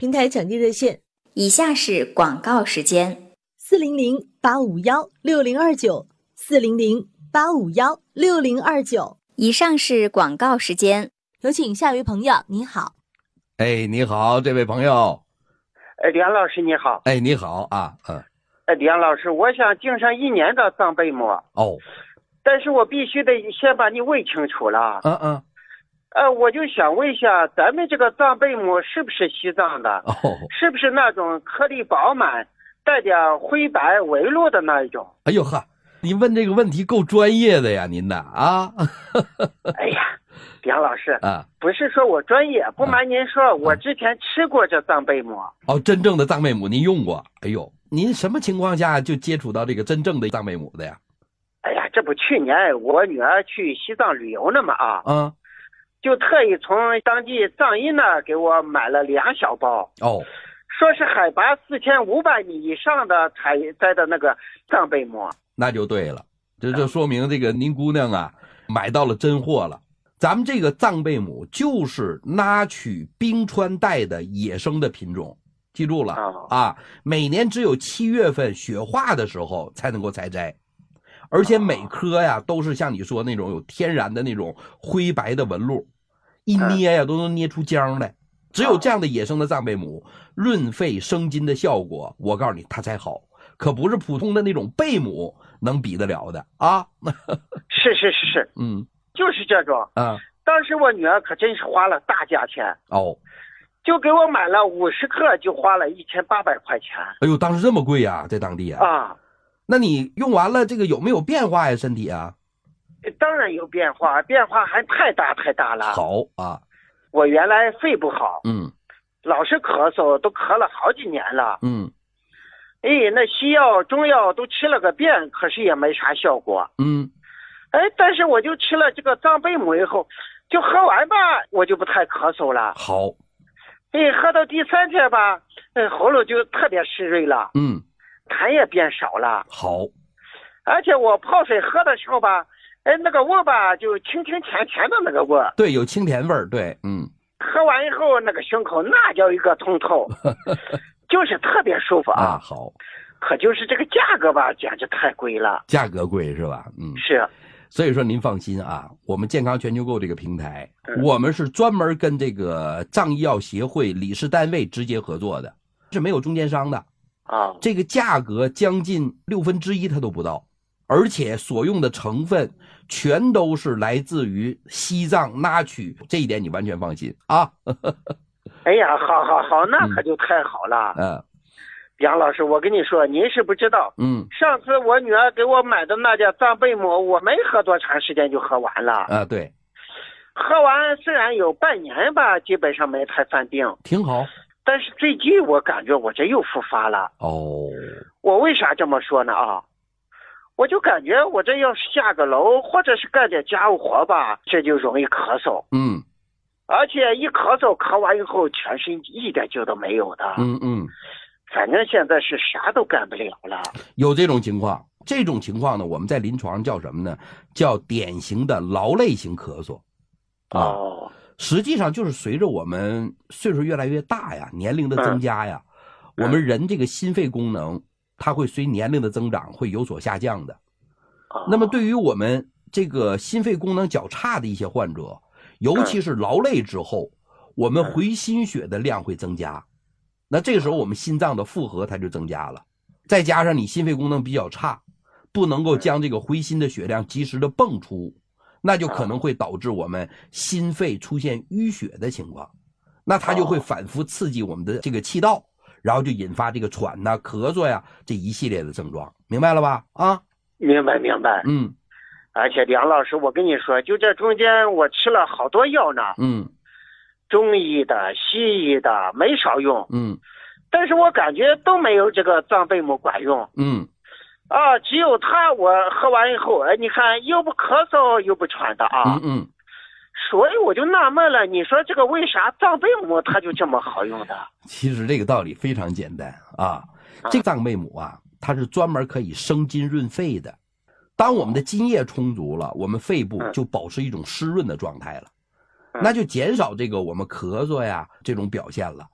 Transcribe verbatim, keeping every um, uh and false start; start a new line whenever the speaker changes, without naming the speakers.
平台抢地热线。
以下是广告时间：
四零零八五幺六零二九，四零零八五幺六零二九。
以上是广告时间，
有请下一位朋友。你好。
哎，你好，这位朋友。
哎，李阳老师你好。
哎，你好啊，嗯。
哎，李阳老师，我想订上一年的藏贝母。
哦。
但是我必须得先把你问清楚了。
嗯嗯。
呃，我就想问一下，咱们这个藏贝母是不是西藏的？
哦。
是不是那种颗粒饱满、带点灰白纹路的那一种？
哎呦呵，您问这个问题够专业的呀，您的啊。
哎呀，梁老师
啊，
不是说我专业，不瞒您说，啊、我之前吃过这藏贝母。
哦，真正的藏贝母您用过？哎呦，您什么情况下就接触到这个真正的藏贝母的呀？
哎呀，这不去年我女儿去西藏旅游呢嘛啊。
嗯。
就特意从当地藏医那给我买了两小包。
哦。
说是海拔四千五百米以上的采摘的那个藏贝母。
那就对了，这就说明这个您姑娘啊买到了真货了。咱们这个藏贝母就是拉曲冰川带的野生的品种，记住了、
哦、
啊！每年只有七月份雪化的时候才能够采摘，而且每颗呀都是像你说那种有天然的那种灰白的纹路，一捏呀都能捏出浆来。只有这样的野生的藏贝母，润肺生津的效果，我告诉你它才好，可不是普通的那种贝母能比得了的啊！
是是是是，
嗯，
就是这种
啊。
当时我女儿可真是花了大价钱
哦，
就给我买了五十克，就花了一千八百块钱。
哎呦，当时这么贵呀、啊，在当地啊？
啊，
那你用完了这个有没有变化呀？身体啊？
当然有变化，变化还太大太大了。
好啊。
我原来肺不好，
嗯，
老是咳嗽，都咳了好几年了。
嗯，
哎，那西药中药都吃了个遍，可是也没啥效果。
嗯，
哎，但是我就吃了这个藏贝母以后，就喝完吧，我就不太咳嗽了。
好，
哎，喝到第三天吧，哎，喉咙就特别湿润了。
嗯，
痰也变少了。
好，
而且我泡水喝的时候吧。哎，那个味儿吧，就清清甜甜的那个味儿。
对，有清甜味儿。对，嗯。
喝完以后，那个胸口那叫一个通透，就是特别舒服啊。
啊，好。
可就是这个价格吧，简直太贵了。
价格贵是吧？嗯，
是。
所以说您放心啊，我们健康全球购这个平台，嗯、我们是专门跟这个藏医药协会理事单位直接合作的，是没有中间商的。
啊、哦。
这个价格将近六分之一它都不到。而且所用的成分全都是来自于西藏拉曲，这一点你完全放心啊。
哎呀，好好好，那可就太好了。
嗯，
杨老师，我跟你说，您是不知道，
嗯，
上次我女儿给我买的那家藏贝母，我没喝多长时间就喝完了。
啊，对。
喝完虽然有半年吧，基本上没太犯病，
挺好。
但是最近我感觉我这又复发了。
哦。
我为啥这么说呢啊？我就感觉我这要是下个楼或者是干点家务活吧，这就容易咳嗽。
嗯，
而且一咳嗽咳完以后全身一点劲都没有的。
嗯嗯，
反正现在是啥都干不了了。
有这种情况，这种情况呢，我们在临床叫什么呢？叫典型的劳累型咳嗽。啊、
哦，
实际上就是随着我们岁数越来越大呀，年龄的增加呀，嗯、我们人这个心肺功能。它会随年龄的增长会有所下降的。那么对于我们这个心肺功能较差的一些患者，尤其是劳累之后，我们回心血的量会增加。那这个时候我们心脏的负荷它就增加了。再加上你心肺功能比较差，不能够将这个回心的血量及时的泵出，那就可能会导致我们心肺出现淤血的情况。那它就会反复刺激我们的这个气道。然后就引发这个喘呐、啊、咳嗽呀这一系列的症状，明白了吧？啊，
明白明白。
嗯，
而且梁老师，我跟你说，就这中间我吃了好多药呢。
嗯，
中医的、西医的没少用。
嗯，
但是我感觉都没有这个藏贝母管用。
嗯，
啊，只有它我喝完以后，哎，你看又不咳嗽又不喘的啊。
嗯嗯。
所以我就纳闷了，你说这个为啥藏贝母它就这么好用的？
其实这个道理非常简单啊，这个藏贝母啊，它是专门可以生津润肺的。当我们的津液充足了，我们肺部就保持一种湿润的状态了，那就减少这个我们咳嗽呀这种表现了。